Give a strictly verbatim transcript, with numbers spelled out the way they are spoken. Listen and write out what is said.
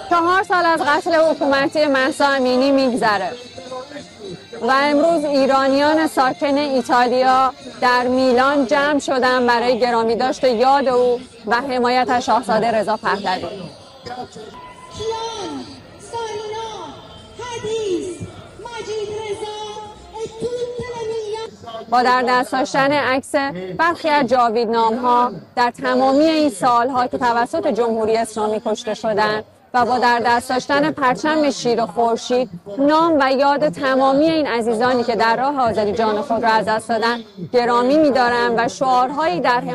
چهار سال از قتل حکومتی مهسا امینی میگذره و امروز ایرانیان ساکن ایتالیا در میلان جمع شدن برای گرامی داشته یاد او و حمایت شاهزاده رضا پهلوی. کیان، سارینا، حدیث، مجید رضا با در دست داشتن عکس برخی از جاویدنام‌ها در تمامی این سالها که توسط جمهوری اسلامی کشته شدند و با در دست داشتن پرچم شیر و خورشید، نام و یاد تمامی این عزیزانی که در راه آزادی جان خود را از دست دادند گرامی می‌دارند و شعارهایی در